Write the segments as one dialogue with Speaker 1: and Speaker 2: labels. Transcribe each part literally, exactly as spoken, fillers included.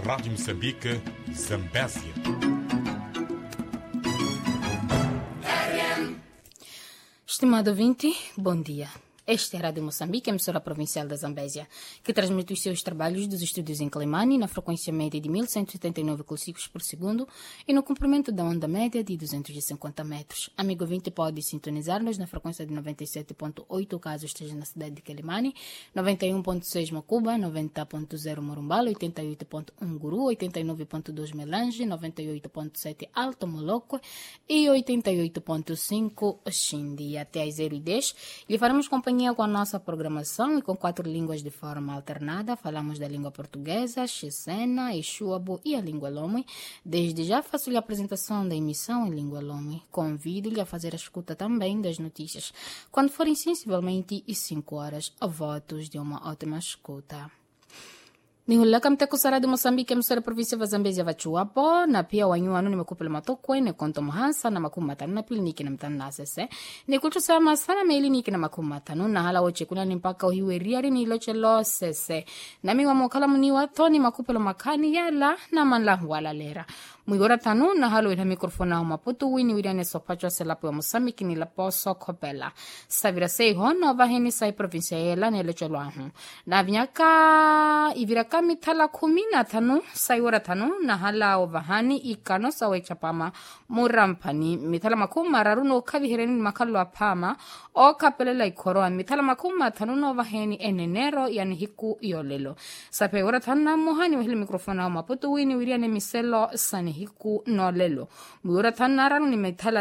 Speaker 1: Rádio Moçambique, Zambésia.
Speaker 2: Estimado ouvinte, bom dia. Esta é a Rádio Moçambique, emissora provincial da Zambésia, que transmite os seus trabalhos dos estúdios em Climane na frequência média de mil cento e setenta e nove ciclos por segundo e no comprimento da onda média de duzentos e cinquenta metros. Amigo ouvinte, pode sintonizar-nos na frequência de noventa e sete ponto oito caso esteja na cidade de Quelimane, noventa e um ponto seis Macuba, noventa ponto zero Morumbala, oitenta e oito ponto um Guru, oitenta e nove ponto dois Melange, noventa e oito ponto sete Alto Moloco e oitenta e oito ponto cinco Xindi. Até às zero e dez lhe faremos companhia com a nossa programação e com quatro línguas de forma alternada. Falamos da língua portuguesa, xisena, exuabo e a língua lome. Desde já faço-lhe a apresentação da emissão em língua lome. Convido-lhe a fazer a escuta também das notícias, quando forem sensivelmente às cinco horas. Votos de uma ótima escuta. Nihulaka mtekusara de Moçambique, emissora província wa Zambésia vachuapo na pia wanyuanu nimekupela matokwe ne konto mhansa na makumi matano na pili niki na mtano na sese ne kutusa masana meili niki na makumi matano na hala woche kuna ni mpaka uhiweriari ni iloche lo sese na miwa mwakala muniwa toni makupela makani yala na manla wala lera mwigora tanu na halo ina mikrofona hau maputu wini wiriane sopacho se lapo ya Moçambique ni lapo sokopela savira sei hono vaheni sai província yela ne iloche lo ahu na vinyaka iviraka mitala kumi na tano saiwara tano na hala ovahani ikano sawe chapama murampani mitala makumi mararu no kavihereni makalo apama o kapelela ikoroa mitala makumi matano no vaheni enenero yani hiku yolelo sape ora tana mohani wahili mikrofona hau maputu wini wiriane miselo sani hiku no lelo miura tanararu ni mitala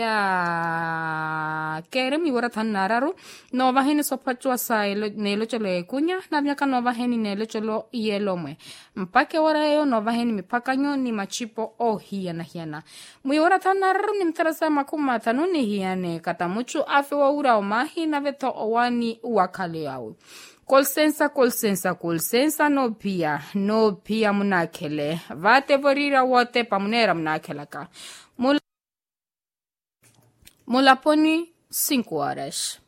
Speaker 2: saya kere miura tanararu no vaheni sopachua sa nelo chelo kunya na miaka no vaheni nelo chelo yelomwe mpake ora yo no vaheni mipakanyo ni machipo o hiana hiana miura tanararu ni mtarasa makumi matano ni hiane katamuchu afe wa ura omahi na veto owani wakale au Kolsensa, kolsensa, kolsensa, no pia, no pia munakele. Vate vorira wote pamunera munakelaka. Mula, mulaponi cinco horas.